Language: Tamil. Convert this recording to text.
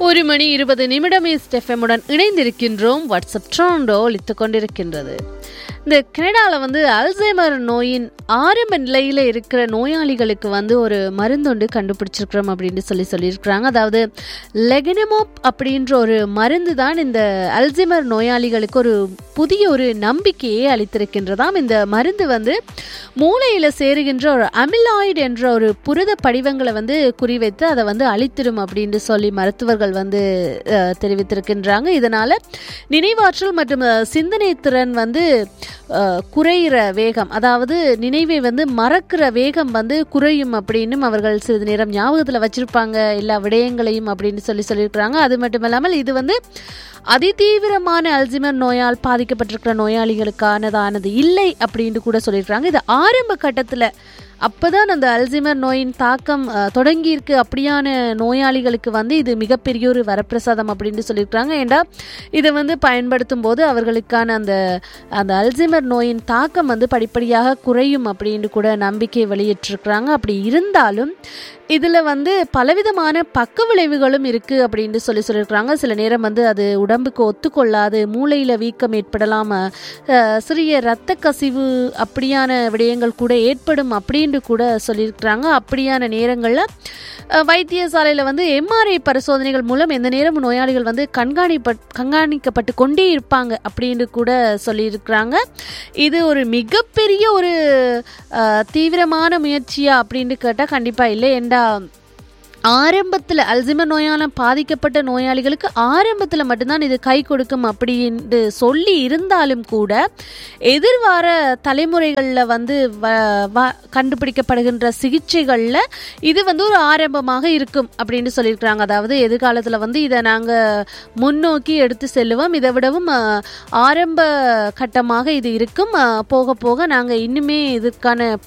1:20 ஈஸ்ட் எஃப்எம்முடன் இணைந்திருக்கின்றோம். வாட்ஸ்அப் ட்ரோண்டோ ஒலித்துக் கொண்டிருக்கின்றது. இந்த கனடாவில் அல்சைமர் நோயின் ஆரம்ப நிலையில் இருக்கிற நோயாளிகளுக்கு ஒரு மருந்தொண்டு கண்டுபிடிச்சிருக்கிறோம் அப்படின்னு சொல்லியிருக்கிறாங்க. அதாவது லெகனமோப் அப்படின்ற ஒரு மருந்து தான் இந்த அல்சைமர் நோயாளிகளுக்கு ஒரு புதிய ஒரு நம்பிக்கையை அளித்திருக்கின்றதாம். இந்த மருந்து மூளையில் சேருகின்ற ஒரு அமிலாய்டு என்ற ஒரு புரத படிவங்களை குறிவைத்து அதை அழித்திடும் அப்படின்னு சொல்லி மருத்துவர்கள் தெரிவித்திருக்கின்றாங்க. இதனால நினைவாற்றல் மற்றும் சிந்தனை திறன் குறைகிற வேகம், அதாவது நினைவை மறக்கிற வேகம் குறையும் அப்படின்னு அவர்கள் சிறிது நேரம் ஞாபகத்தில் வச்சிருப்பாங்க எல்லா விடயங்களையும் அப்படின்னு சொல்லியிருக்கிறாங்க. அது மட்டும் இல்லாமல் இது அதிதீவிரமான அல்சைமர் நோயால் பாதிக்கப்பட்டிருக்கிற நோயாளிகளுக்கானதானது இல்லை அப்படின்னு கூட சொல்லியிருக்கிறாங்க. இது ஆரம்ப கட்டத்தில் அப்போதான் அந்த அல்சைமர் நோயின் தாக்கம் தொடங்கியிருக்கு. அப்படியான நோயாளிகளுக்கு இது மிகப்பெரிய ஒரு வரப்பிரசாதம் அப்படின்னு சொல்லியிருக்கிறாங்க. ஏண்டா இதை பயன்படுத்தும் போது அவர்களுக்கான அந்த அல்சைமர் நோயின் தாக்கம் படிப்படியாக குறையும் அப்படின்னு கூட நம்பிக்கை வெளியிட்டிருக்கிறாங்க. அப்படி இருந்தாலும் இதில் பலவிதமான பக்க விளைவுகளும் இருக்குது அப்படின்னு சொல்லியிருக்கிறாங்க. சில நேரம் அது உடம்புக்கு ஒத்துக்கொள்ளாது, மூளையில் வீக்கம் ஏற்படலாம், சிறிய இரத்த கசிவு அப்படியான விடயங்கள் கூட ஏற்படும் அப்படின்னு கூட சொல்லியிருக்கிறாங்க. அப்படியான நேரங்களில் வைத்தியசாலையில் எம்ஆர்ஐ பரிசோதனைகள் மூலம் எந்த நேரமும் நோயாளிகள் கண்காணிக்கப்பட்டு கொண்டே இருப்பாங்க அப்படின்னு கூட சொல்லியிருக்கிறாங்க. இது ஒரு மிகப்பெரிய ஒரு தீவிரமான முயற்சியா அப்படின்னு கேட்டால் கண்டிப்பாக இல்லை. ஆரம்பத்தில் அல்சைமர் நோயால் பாதிக்கப்பட்ட நோயாளிகளுக்கு ஆரம்பத்தில் மட்டும்தான் இது கை கொடுக்கும் அப்படின்னு சொல்லி இருந்தாலும் கூட எதிர்வார தலைமுறைகளில் கண்டுபிடிக்கப்படுகின்ற சிகிச்சைகளில் இது ஒரு ஆரம்பமாக இருக்கும் அப்படின்னு சொல்லியிருக்கிறாங்க. அதாவது எதிர்காலத்தில் இதை நாங்கள் முன்னோக்கி எடுத்து செல்லுவோம், இதை விடவும் ஆரம்ப கட்டமாக இது இருக்கும், போக போக நாங்கள் இன்னுமே இதுக்கான